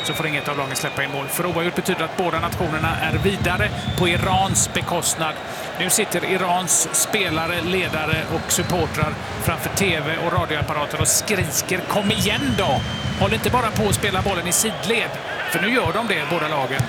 så får inget av lagen släppa in mål. För oavgjort betyder att båda nationerna är vidare på Irans bekostnad. Nu sitter Irans spelare, ledare och supportrar framför tv och radioapparater och skriker: kom igen då! Håll inte bara på att spela bollen i sidled, för nu gör de det, båda lagen.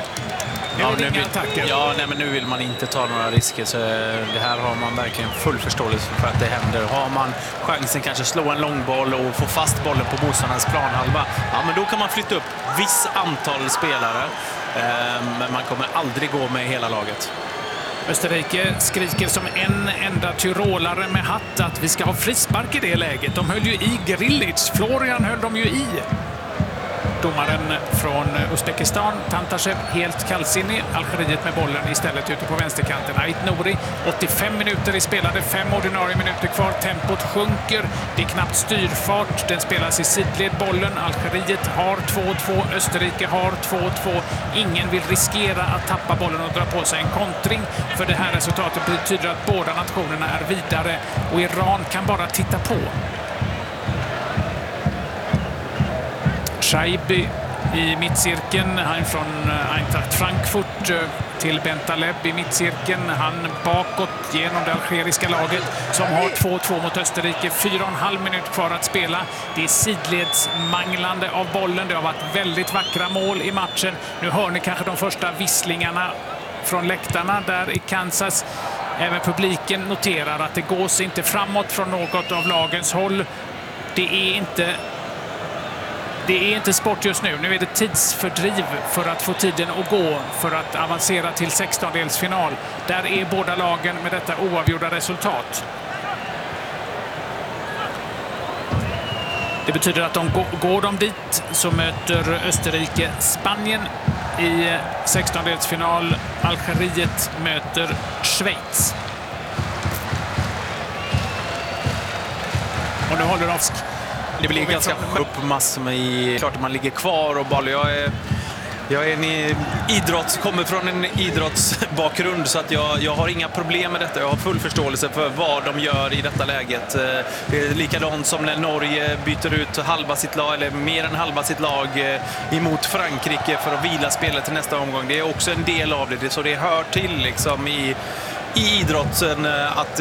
Men nu vill man inte ta några risker, så det här har man verkligen full förståelse för att det händer. Har man chansen kanske slå en långboll och få fast bollen på motståndarens planhalva, men då kan man flytta upp viss antal spelare, men man kommer aldrig gå med hela laget. Österrike skriker som en enda tyrolare med hatt att vi ska ha frispark i det läget. De höll ju i Grilic. Florian höll de ju i. Domaren från Uzbekistan, Tantashev, helt kallsinnig. Algeriet med bollen istället ute på vänsterkanten. Ait Nouri, 85 minuter i spelade, 5 ordinarie minuter kvar. Tempot sjunker, det är knappt styrfart. Den spelas i sidled bollen. Algeriet har 2-2, Österrike har 2-2. Ingen vill riskera att tappa bollen och dra på sig en kontring. För det här resultatet betyder att båda nationerna är vidare och Iran kan bara titta på. Shaibi i mittcirkeln, han från Eintracht Frankfurt till Bentaleb i mittcirkeln. Han bakåt genom det algeriska laget som har 2-2 mot Österrike. 4,5 minut kvar att spela. Det är sidledsmanglande av bollen. Det har varit väldigt vackra mål i matchen. Nu hör ni kanske de första visslingarna från läktarna där i Kansas. Även publiken noterar att det gås inte framåt från något av lagens håll. Det är inte sport just nu. Nu är det tidsfördriv för att få tiden att gå för att avancera till 16-delsfinal. Där är båda lagen med detta oavgjorda resultat. Det betyder att går de dit så möter Österrike Spanien i 16-delsfinal. Algeriet möter Schweiz. Och nu håller Ovsk. Det blir ganska upp massor med klart att man ligger kvar och boll. Jag är kommer från en idrottsbakgrund, så att jag har inga problem med detta. Jag har full förståelse för vad de gör i detta läget. Det är likadant som när Norge byter ut halva sitt lag, eller mer än halva sitt lag emot Frankrike för att vila spelet till nästa omgång. Det är också en del av det, så det hör till liksom i idrotten att